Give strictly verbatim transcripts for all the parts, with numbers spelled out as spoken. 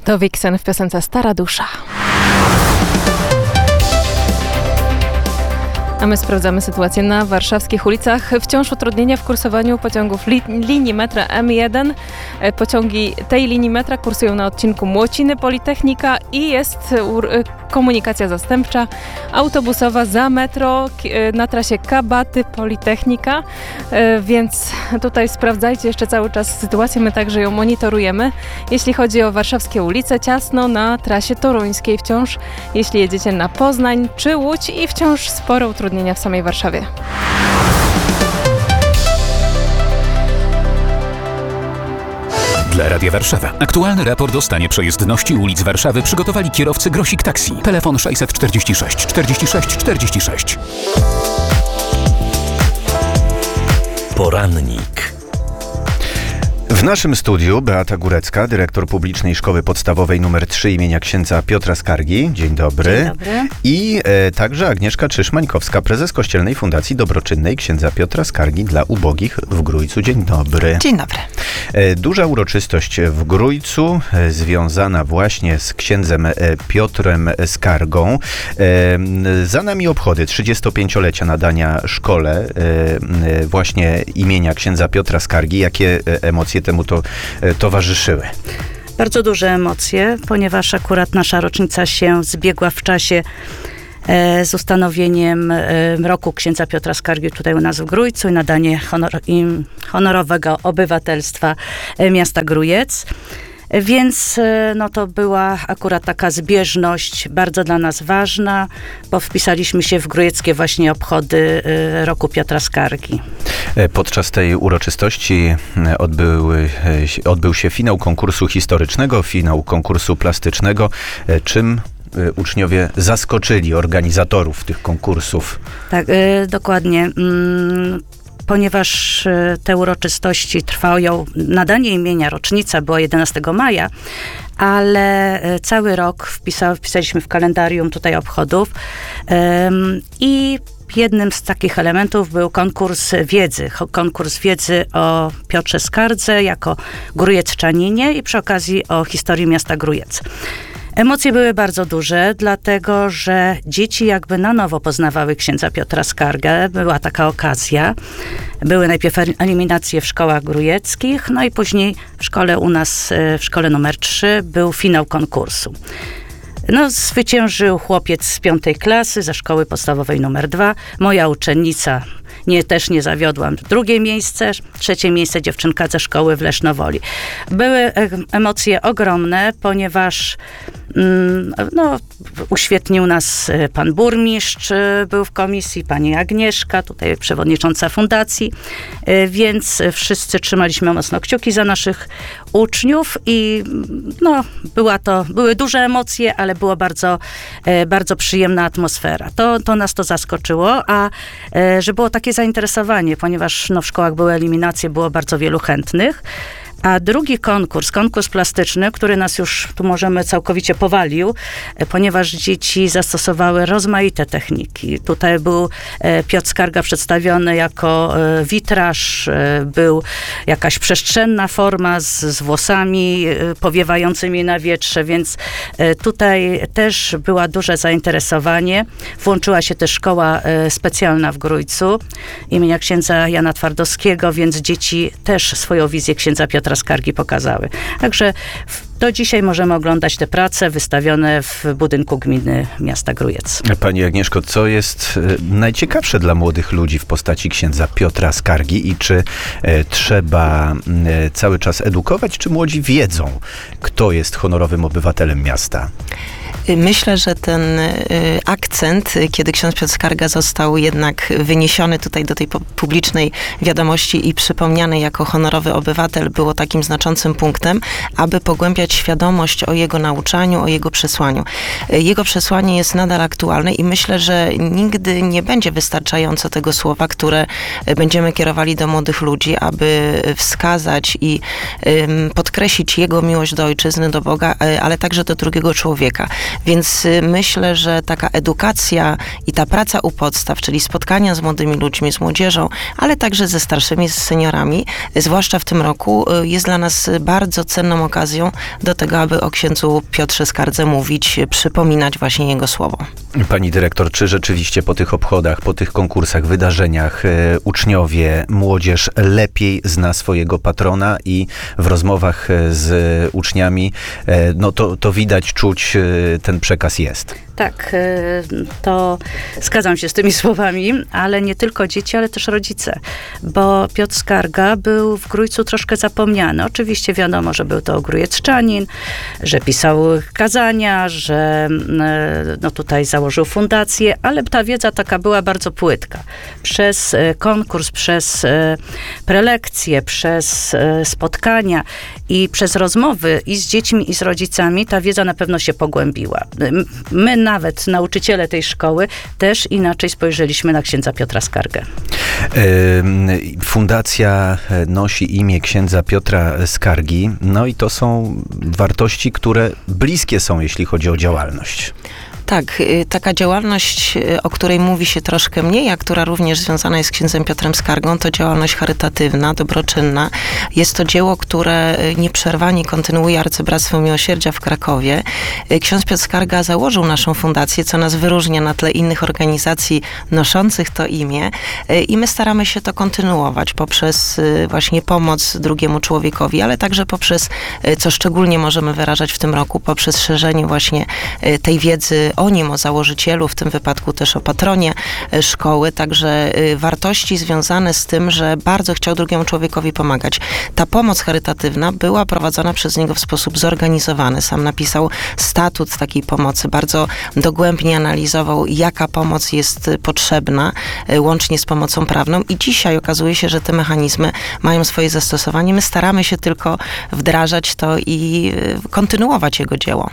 To Vixen w piosence Stara Dusza. A my sprawdzamy sytuację na warszawskich ulicach. Wciąż utrudnienia w kursowaniu pociągów li- linii metra M jeden. Pociągi tej linii metra kursują na odcinku Młociny Politechnika i jest ur- komunikacja zastępcza autobusowa za metro na trasie Kabaty Politechnika, więc tutaj sprawdzajcie jeszcze cały czas sytuację, my także ją monitorujemy. Jeśli chodzi o warszawskie ulice, ciasno na trasie toruńskiej wciąż, jeśli jedziecie na Poznań czy Łódź i wciąż sporo utrudnienia w samej Warszawie. Dla Radia Warszawa. Aktualny raport o stanie przejezdności ulic Warszawy przygotowali kierowcy Grosik Taxi. Telefon sześćset czterdzieści sześć czterdzieści sześć czterdzieści sześć. Porannik. W naszym studiu Beata Górecka, dyrektor Publicznej Szkoły Podstawowej nr trzy imienia księdza Piotra Skargi. Dzień dobry. Dzień dobry. I e, także Agnieszka Czyż-Mańkowska, prezes Kościelnej Fundacji Dobroczynnej księdza Piotra Skargi dla ubogich w Grójcu. Dzień dobry. Dzień dobry. E, duża uroczystość w Grójcu, e, związana właśnie z księdzem e, Piotrem Skargą. E, za nami obchody trzydziestopięciolecia nadania szkole e, e, właśnie imienia księdza Piotra Skargi. Jakie e, emocje temu to e, towarzyszyły? Bardzo duże emocje, ponieważ akurat nasza rocznica się zbiegła w czasie e, z ustanowieniem e, roku księdza Piotra Skargi tutaj u nas w Grójcu i nadanie honor, im, honorowego obywatelstwa e, miasta Grójec. Więc no, to była akurat taka zbieżność bardzo dla nas ważna, bo wpisaliśmy się w grójeckie właśnie obchody roku Piotra Skargi. Podczas tej uroczystości odbył, odbył się finał konkursu historycznego, finał konkursu plastycznego. Czym uczniowie zaskoczyli organizatorów tych konkursów? Tak, y, dokładnie. Mm, Ponieważ te uroczystości trwają, nadanie imienia, rocznica była jedenastego maja, ale cały rok wpisa, wpisaliśmy w kalendarium tutaj obchodów um, i jednym z takich elementów był konkurs wiedzy. Konkurs wiedzy o Piotrze Skardze jako Grójecczaninie i przy okazji o historii miasta Grójec. Emocje były bardzo duże, dlatego że dzieci jakby na nowo poznawały księdza Piotra Skargę. Była taka okazja. Były najpierw eliminacje w szkołach grójeckich, no i później w szkole u nas, w szkole numer trzy, był finał konkursu. No, zwyciężył chłopiec z piątej klasy ze szkoły podstawowej numer dwa. Moja uczennica nie, też nie zawiodłam. Drugie miejsce, trzecie miejsce dziewczynka ze szkoły w Lesznowoli. Były emocje ogromne, ponieważ mm, no, uświetnił nas pan burmistrz, był w komisji, pani Agnieszka, tutaj przewodnicząca fundacji, więc wszyscy trzymaliśmy mocno kciuki za naszych uczniów i no, była to, były duże emocje, ale była bardzo, bardzo przyjemna atmosfera. To, to nas to zaskoczyło, a że było takie zainteresowanie, ponieważ no, w szkołach były eliminacje, było bardzo wielu chętnych. A drugi konkurs, konkurs plastyczny, który nas już, tu możemy, całkowicie powalił, ponieważ dzieci zastosowały rozmaite techniki. Tutaj był Piotr Skarga przedstawiony jako witraż, był jakaś przestrzenna forma z, z włosami powiewającymi na wietrze, więc tutaj też było duże zainteresowanie. Włączyła się też szkoła specjalna w Grójcu imienia księdza Jana Twardowskiego, więc dzieci też swoją wizję księdza Piotra Skargi pokazały. Także do dzisiaj możemy oglądać te prace wystawione w budynku gminy miasta Grójec. Pani Agnieszko, co jest najciekawsze dla młodych ludzi w postaci księdza Piotra Skargi i czy e, trzeba e, cały czas edukować, czy młodzi wiedzą, kto jest honorowym obywatelem miasta? Myślę, że ten akcent, kiedy ksiądz Piotr Skarga został jednak wyniesiony tutaj do tej publicznej wiadomości i przypomniany jako honorowy obywatel, było takim znaczącym punktem, aby pogłębiać świadomość o jego nauczaniu, o jego przesłaniu. Jego przesłanie jest nadal aktualne i myślę, że nigdy nie będzie wystarczająco tego słowa, które będziemy kierowali do młodych ludzi, aby wskazać i podkreślić jego miłość do ojczyzny, do Boga, ale także do drugiego człowieka. Więc myślę, że taka edukacja i ta praca u podstaw, czyli spotkania z młodymi ludźmi, z młodzieżą, ale także ze starszymi, z seniorami, zwłaszcza w tym roku, jest dla nas bardzo cenną okazją do tego, aby o księdzu Piotrze Skardze mówić, przypominać właśnie jego słowo. Pani dyrektor, czy rzeczywiście po tych obchodach, po tych konkursach, wydarzeniach e, uczniowie, młodzież lepiej zna swojego patrona i w rozmowach z uczniami, e, no to, to widać, czuć, e, ten przekaz jest? Tak, to zgadzam się z tymi słowami, ale nie tylko dzieci, ale też rodzice, bo Piotr Skarga był w Grójcu troszkę zapomniany. Oczywiście wiadomo, że był to grójecczanin, że pisał kazania, że no tutaj założył fundację, ale ta wiedza taka była bardzo płytka. Przez konkurs, przez prelekcje, przez spotkania i przez rozmowy i z dziećmi, i z rodzicami ta wiedza na pewno się pogłębiła. My nawet nauczyciele tej szkoły też inaczej spojrzeliśmy na księdza Piotra Skargę. Fundacja nosi imię księdza Piotra Skargi, no i to są wartości, które bliskie są, jeśli chodzi o działalność. Tak, taka działalność, o której mówi się troszkę mniej, a która również związana jest z księdzem Piotrem Skargą, to działalność charytatywna, dobroczynna. Jest to dzieło, które nieprzerwanie kontynuuje Arcybractwo Miłosierdzia w Krakowie. Ksiądz Piotr Skarga założył naszą fundację, co nas wyróżnia na tle innych organizacji noszących to imię i my staramy się to kontynuować poprzez właśnie pomoc drugiemu człowiekowi, ale także poprzez, co szczególnie możemy wyrażać w tym roku, poprzez szerzenie właśnie tej wiedzy o nim, o założycielu, w tym wypadku też o patronie szkoły, także wartości związane z tym, że bardzo chciał drugiemu człowiekowi pomagać. Ta pomoc charytatywna była prowadzona przez niego w sposób zorganizowany. Sam napisał statut takiej pomocy, bardzo dogłębnie analizował, jaka pomoc jest potrzebna, łącznie z pomocą prawną i dzisiaj okazuje się, że te mechanizmy mają swoje zastosowanie. My staramy się tylko wdrażać to i kontynuować jego dzieło.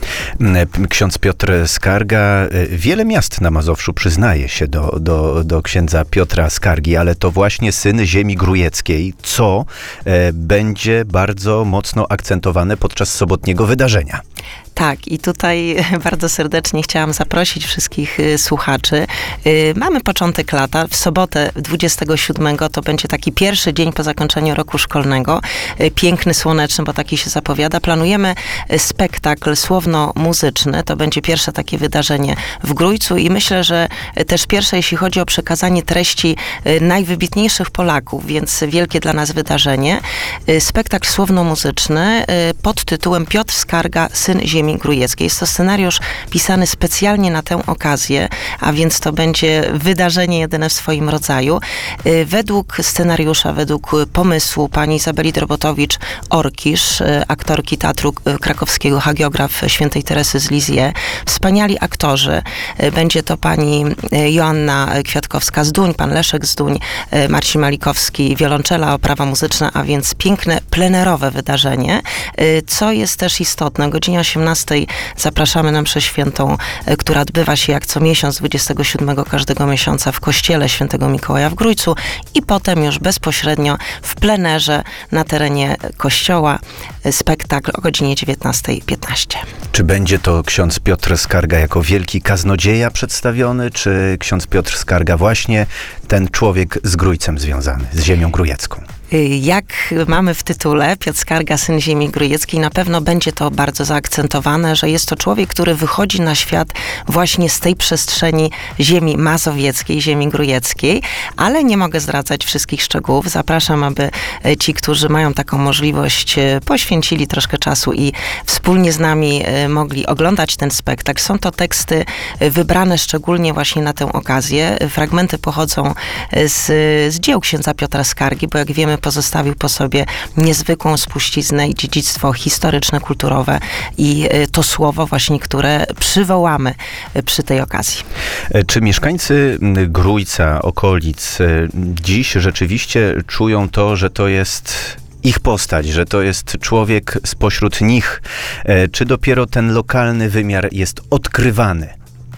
Ksiądz Piotr Skarga, wiele miast na Mazowszu przyznaje się do, do, do księdza Piotra Skargi, ale to właśnie syn ziemi grujeckiej, co e, będzie bardzo mocno akcentowane podczas sobotniego wydarzenia. Tak, i tutaj bardzo serdecznie chciałam zaprosić wszystkich słuchaczy. Mamy początek lata. W sobotę dwudziestego siódmego to będzie taki pierwszy dzień po zakończeniu roku szkolnego. Piękny, słoneczny, bo taki się zapowiada. Planujemy spektakl słowno-muzyczny. To będzie pierwsze takie wydarzenie w Grójcu i myślę, że też pierwsze, jeśli chodzi o przekazanie treści najwybitniejszych Polaków, więc wielkie dla nas wydarzenie. Spektakl słowno-muzyczny pod tytułem Piotr Skarga, syn ziemi grujeckiej. Jest to scenariusz pisany specjalnie na tę okazję, a więc to będzie wydarzenie jedyne w swoim rodzaju. Według scenariusza, według pomysłu pani Izabeli Drobotowicz-Orkisz, aktorki Teatru Krakowskiego, hagiograf świętej Teresy z Lisieux, wspaniali aktorzy. Będzie to pani Joanna Kwiatkowska-Zduń, pan Leszek Zduń, Marcin Malikowski, wiolonczela, oprawa muzyczna, a więc piękne, plenerowe wydarzenie. Co jest też istotne, o godzinie osiemnastej zapraszamy na mszę świętą, która odbywa się jak co miesiąc, dwudziestego siódmego każdego miesiąca w kościele świętego Mikołaja w Grójcu i potem już bezpośrednio w plenerze na terenie kościoła spektakl o godzinie dziewiętnastej piętnaście. Czy będzie to ksiądz Piotr Skarga jako wielki kaznodzieja przedstawiony, czy ksiądz Piotr Skarga właśnie ten człowiek z Grójcem związany, z ziemią grujecką? Jak mamy w tytule Piotr Skarga, syn ziemi grujeckiej, na pewno będzie to bardzo zaakcentowane, że jest to człowiek, który wychodzi na świat właśnie z tej przestrzeni ziemi mazowieckiej, ziemi grujeckiej, ale nie mogę zdradzać wszystkich szczegółów. Zapraszam, aby ci, którzy mają taką możliwość, poświęcili troszkę czasu i wspólnie z nami mogli oglądać ten spektakl. Są to teksty wybrane szczególnie właśnie na tę okazję. Fragmenty pochodzą z, z dzieł księdza Piotra Skargi, bo jak wiemy, pozostawił po sobie niezwykłą spuściznę i dziedzictwo historyczne, kulturowe i to słowo właśnie, które przywołamy przy tej okazji. Czy mieszkańcy Grójca, okolic dziś rzeczywiście czują to, że to jest ich postać, że to jest człowiek spośród nich? Czy dopiero ten lokalny wymiar jest odkrywany?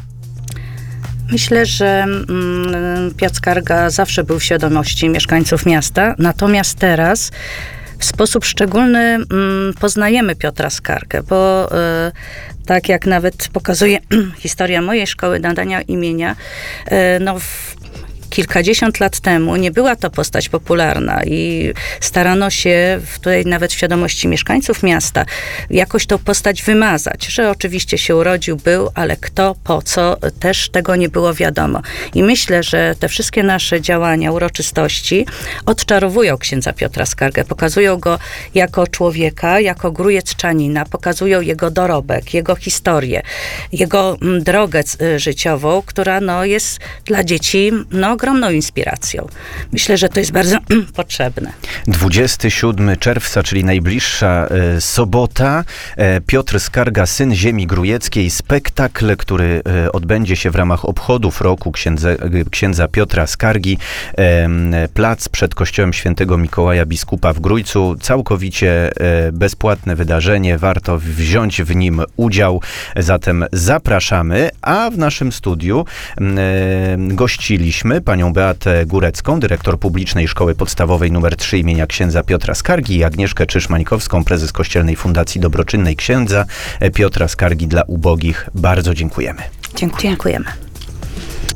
Myślę, że mm, Piotr Skarga zawsze był w świadomości mieszkańców miasta, natomiast teraz w sposób szczególny mm, poznajemy Piotra Skargę, bo e, tak jak nawet pokazuje historia mojej szkoły nadania imienia, e, no w kilkadziesiąt lat temu nie była to postać popularna i starano się tutaj nawet w świadomości mieszkańców miasta jakoś tą postać wymazać, że oczywiście się urodził, był, ale kto, po co, też tego nie było wiadomo. I myślę, że te wszystkie nasze działania, uroczystości odczarowują księdza Piotra Skargę, pokazują go jako człowieka, jako grujecczanina, pokazują jego dorobek, jego historię, jego mm, drogę y, życiową, która no, jest dla dzieci no, ogromną inspiracją. Myślę, że to jest bardzo potrzebne. dwudziestego siódmego czerwca, czyli najbliższa e, sobota. E, Piotr Skarga, syn ziemi grujeckiej. Spektakl, który e, odbędzie się w ramach obchodów roku księdza, księdza Piotra Skargi. E, plac przed kościołem świętego Mikołaja Biskupa w Grójcu. Całkowicie e, bezpłatne wydarzenie. Warto wziąć w nim udział. Zatem zapraszamy. A w naszym studiu e, gościliśmy panią Beatę Górecką, dyrektor publicznej Szkoły Podstawowej nr trzy imienia księdza Piotra Skargi, i Agnieszkę Czyż-Mańkowską, prezes Kościelnej Fundacji Dobroczynnej księdza Piotra Skargi dla ubogich. Bardzo dziękujemy. Dziękuję. Dziękujemy.